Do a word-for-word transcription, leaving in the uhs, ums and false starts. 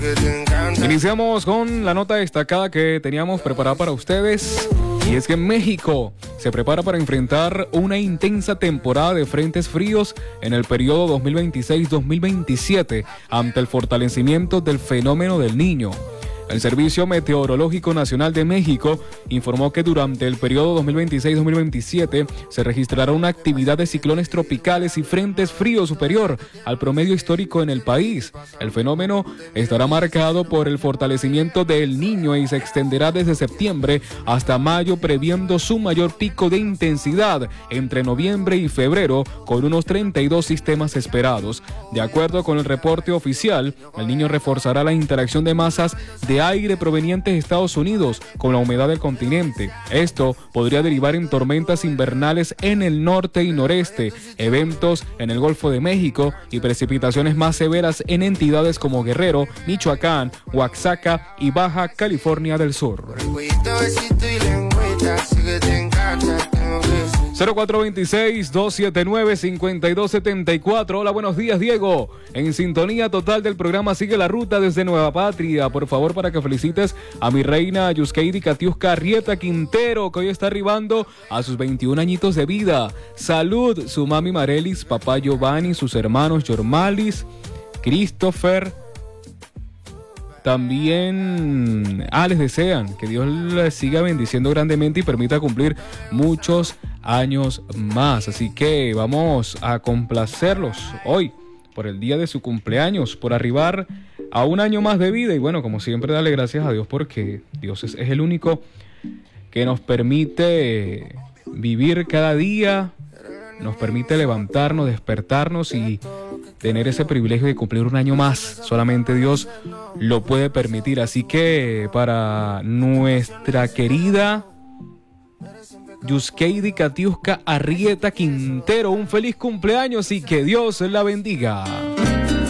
Iniciamos con la nota destacada que teníamos preparada para ustedes. Y es que México se prepara para enfrentar una intensa temporada de frentes fríos en el periodo dos mil veintiséis dos mil veintisiete ante el fortalecimiento del fenómeno del Niño. El Servicio Meteorológico Nacional de México informó que durante el periodo dos mil veintiséis dos mil veintisiete se registrará una actividad de ciclones tropicales y frentes fríos superior al promedio histórico en el país. El fenómeno estará marcado por el fortalecimiento del Niño y se extenderá desde septiembre hasta mayo, previendo su mayor pico de intensidad entre noviembre y febrero, con unos treinta y dos sistemas esperados. De acuerdo con el reporte oficial, el Niño reforzará la interacción de masas de aire provenientes de Estados Unidos con la humedad del continente. Esto podría derivar en tormentas invernales en el norte y noreste, eventos en el Golfo de México y precipitaciones más severas en entidades como Guerrero, Michoacán, Oaxaca y Baja California del Sur. cero cuatro dos seis, dos siete nueve, cinco dos siete cuatro. Hola, buenos días, Diego. En sintonía total del programa Sigue la Ruta desde Nueva Patria. Por favor, para que felicites a mi reina Yuskeidi Katiuska Arrieta Quintero, que hoy está arribando a sus veintiún añitos de vida. Salud, su mami Marelis, papá Giovanni, sus hermanos Yormalis, Christopher. También, ah, les desean que Dios les siga bendiciendo grandemente y permita cumplir muchos años más. Así que vamos a complacerlos hoy por el día de su cumpleaños, por arribar a un año más de vida. Y bueno, como siempre, darle gracias a Dios porque Dios es, es el único que nos permite vivir cada día, nos permite levantarnos, despertarnos y tener ese privilegio de cumplir un año más. Solamente Dios lo puede permitir. Así que para nuestra querida Yuskeidi Katiuska Arrieta Quintero, un feliz cumpleaños y que Dios la bendiga.